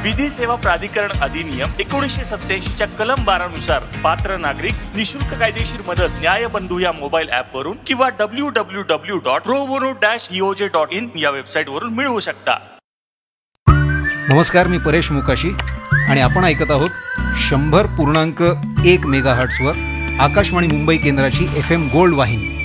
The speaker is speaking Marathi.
विधी सेवा प्राधिकरण अधिनियम 1987 कलम 12 नुसार पात्र नागरिक निशुल्क कायदेशीर मदत न्यायबंधू या मोबाईल ऍप वरून किंवा www.probono-eoj.in या वेबसाईट वरून मिळवू शकता. नमस्कार, मी परेश मुकाशी आणि आपण ऐकत आहोत 100.1 मेगाहर्ट्झवर आकाशवाणी मुंबई केंद्राची FM गोल्ड वाहिनी.